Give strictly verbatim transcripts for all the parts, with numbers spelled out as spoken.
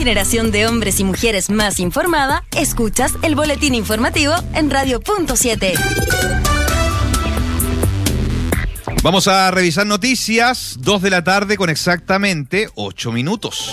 generación de hombres y mujeres más informada, escuchas el boletín informativo en Radio Punto siete. Vamos a revisar noticias, dos de la tarde con exactamente ocho minutos.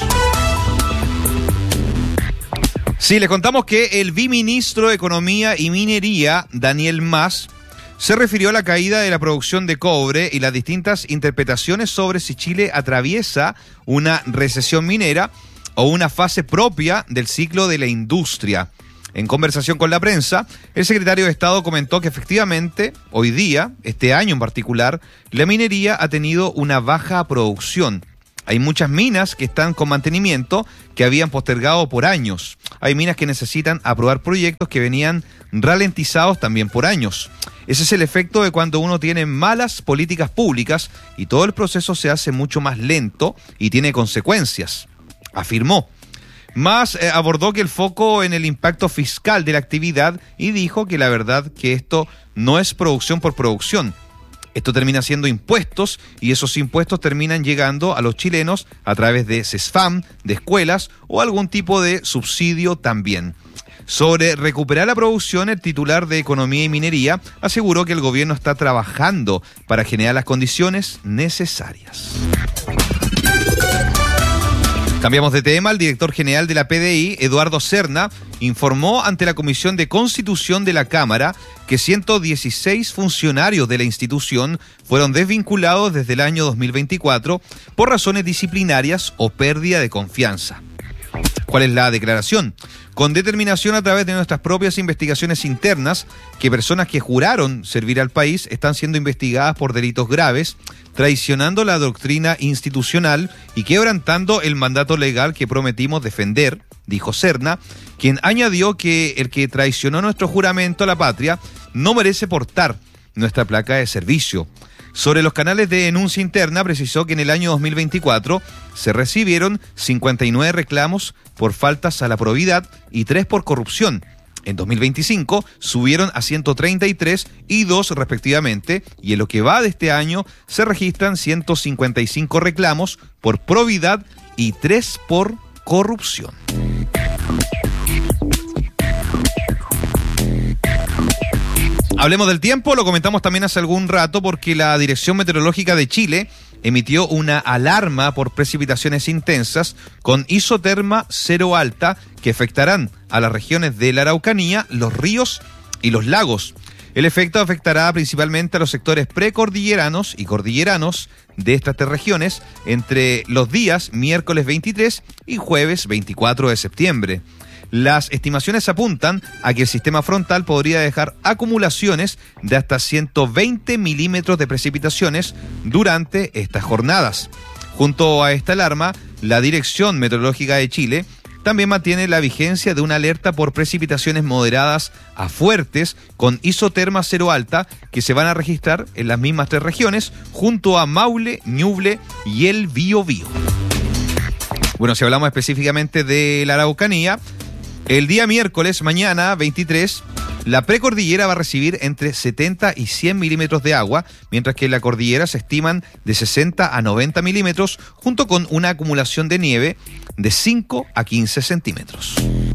Sí, les contamos que el viceministro de Economía y Minería, Daniel Mas, se refirió a la caída de la producción de cobre y las distintas interpretaciones sobre si Chile atraviesa una recesión minera o una fase propia del ciclo de la industria. En conversación con la prensa, el secretario de Estado comentó que efectivamente, hoy día, este año en particular, la minería ha tenido una baja producción. Hay muchas minas que están con mantenimiento que habían postergado por años. Hay minas que necesitan aprobar proyectos que venían ralentizados también por años. Ese es el efecto de cuando uno tiene malas políticas públicas y todo el proceso se hace mucho más lento y tiene consecuencias, afirmó. Mas eh, abordó que el foco en el impacto fiscal de la actividad y dijo que la verdad que esto no es producción por producción. Esto termina siendo impuestos y esos impuestos terminan llegando a los chilenos a través de CESFAM, de escuelas o algún tipo de subsidio también. Sobre recuperar la producción, el titular de Economía y Minería aseguró que el gobierno está trabajando para generar las condiciones necesarias. Cambiamos de tema. El director general de la P D I, Eduardo Serna, informó ante la Comisión de Constitución de la Cámara que ciento dieciséis funcionarios de la institución fueron desvinculados desde el año dos mil veinticuatro por razones disciplinarias o pérdida de confianza. ¿Cuál es la declaración? Con determinación a través de nuestras propias investigaciones internas, que personas que juraron servir al país están siendo investigadas por delitos graves, traicionando la doctrina institucional y quebrantando el mandato legal que prometimos defender, dijo Serna, quien añadió que el que traicionó nuestro juramento a la patria no merece portar nuestra placa de servicio. Sobre los canales de denuncia interna, precisó que en el año dos mil veinticuatro se recibieron cincuenta y nueve reclamos por faltas a la probidad y tres por corrupción. En dos mil veinticinco subieron a ciento treinta y tres y dos respectivamente, y en lo que va de este año se registran ciento cincuenta y cinco reclamos por probidad y tres por corrupción. Hablemos del tiempo, lo comentamos también hace algún rato porque la Dirección Meteorológica de Chile emitió una alarma por precipitaciones intensas con isoterma cero alta que afectarán a las regiones de la Araucanía, los ríos y los lagos. El efecto afectará principalmente a los sectores precordilleranos y cordilleranos de estas tres regiones entre los días miércoles veintitrés y jueves veinticuatro de septiembre. Las estimaciones apuntan a que el sistema frontal podría dejar acumulaciones de hasta ciento veinte milímetros de precipitaciones durante estas jornadas. Junto a esta alarma, la Dirección Meteorológica de Chile también mantiene la vigencia de una alerta por precipitaciones moderadas a fuertes con isoterma cero alta que se van a registrar en las mismas tres regiones junto a Maule, Ñuble y el Biobío. Bueno, si hablamos específicamente de la Araucanía, el día miércoles, mañana veintitrés, la precordillera va a recibir entre setenta y cien milímetros de agua, mientras que en la cordillera se estiman de sesenta a noventa milímetros, junto con una acumulación de nieve de cinco a quince centímetros.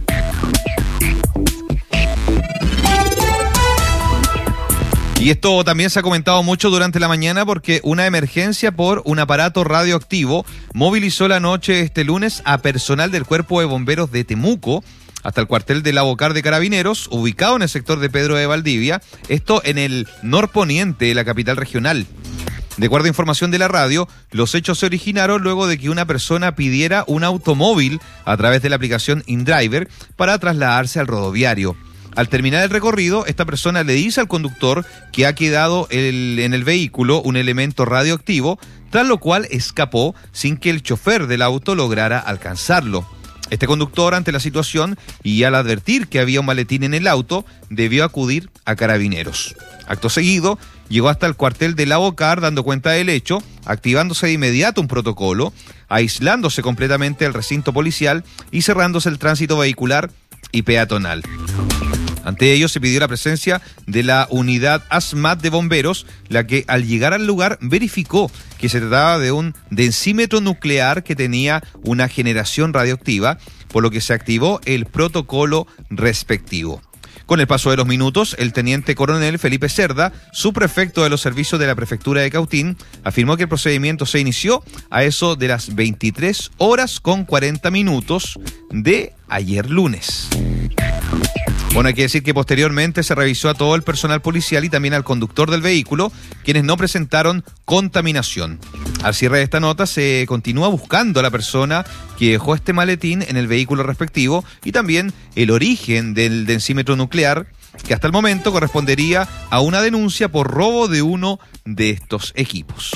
Y esto también se ha comentado mucho durante la mañana porque una emergencia por un aparato radioactivo movilizó la noche de este lunes a personal del Cuerpo de Bomberos de Temuco hasta el cuartel de La Bocar de Carabineros, ubicado en el sector de Pedro de Valdivia, esto en el norponiente de la capital regional. De acuerdo a información de la radio, los hechos se originaron luego de que una persona pidiera un automóvil a través de la aplicación InDriver para trasladarse al rodoviario. Al terminar el recorrido, esta persona le dice al conductor que ha quedado el, en el vehículo un elemento radioactivo, tras lo cual escapó sin que el chofer del auto lograra alcanzarlo. Este conductor, ante la situación y al advertir que había un maletín en el auto, debió acudir a Carabineros. Acto seguido, llegó hasta el cuartel de La Bocar dando cuenta del hecho, activándose de inmediato un protocolo, aislándose completamente el recinto policial y cerrándose el tránsito vehicular y peatonal. Ante ello se pidió la presencia de la unidad ASMAT de bomberos, la que al llegar al lugar verificó que se trataba de un densímetro nuclear que tenía una generación radioactiva, por lo que se activó el protocolo respectivo. Con el paso de los minutos, el teniente coronel Felipe Cerda, subprefecto de los servicios de la prefectura de Cautín, afirmó que el procedimiento se inició a eso de las veintitrés horas con cuarenta minutos de ayer lunes. Bueno, hay que decir que posteriormente se revisó a todo el personal policial y también al conductor del vehículo, quienes no presentaron contaminación. Al cierre de esta nota se continúa buscando a la persona que dejó este maletín en el vehículo respectivo y también el origen del densímetro nuclear, que hasta el momento correspondería a una denuncia por robo de uno de estos equipos.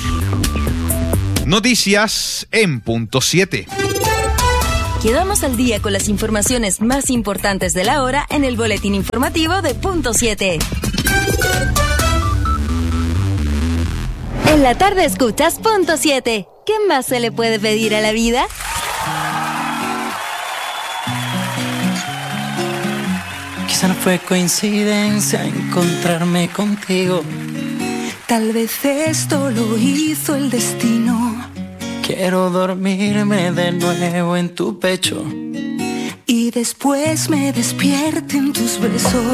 Noticias en punto siete. Quedamos al día con las informaciones más importantes de la hora en el boletín informativo de punto siete. En la tarde escuchas punto siete. ¿Qué más se le puede pedir a la vida? Quizá no fue coincidencia encontrarme contigo. Tal vez esto lo hizo el destino. Quiero dormirme de nuevo en tu pecho y después me despierte en tus besos.